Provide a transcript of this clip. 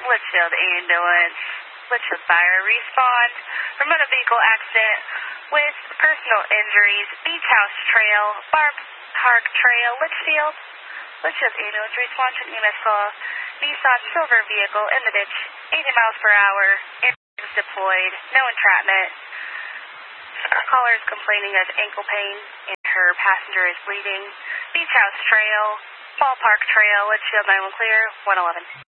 Litchfield ambulance. Litchfield fire response from motor vehicle accident with personal injuries. Beach House Trail, Bar Park Trail, Litchfield. Litchfield ambulance response to EMS call. Nissan silver vehicle in the ditch. 80 miles per hour. Airbags deployed. No entrapment. Caller is complaining of ankle pain and her passenger is bleeding. Beach House Trail, Ballpark Trail, Litchfield 911 clear, 111.